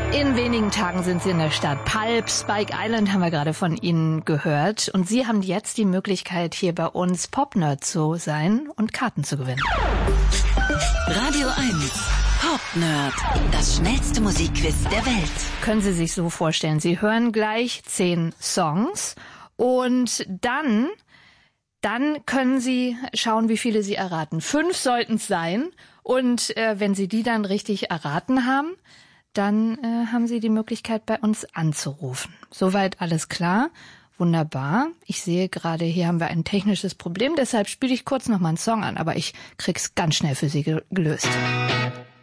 In wenigen Tagen sind Sie in der Stadt Pulp. Spike Island haben wir gerade von Ihnen gehört. Und Sie haben jetzt die Möglichkeit, hier bei uns Popnerd zu sein und Karten zu gewinnen. Radio 1, Popnerd, das schnellste Musikquiz der Welt. Können Sie sich so vorstellen, Sie hören gleich 10 Songs und dann können Sie schauen, wie viele Sie erraten. 5 sollten es sein. Und wenn Sie die dann richtig erraten haben, dann haben Sie die Möglichkeit, bei uns anzurufen. Soweit alles klar? Wunderbar. Ich sehe gerade, hier haben wir ein technisches Problem, deshalb spiele ich kurz noch mal einen Song an, aber ich krieg's ganz schnell für Sie gelöst.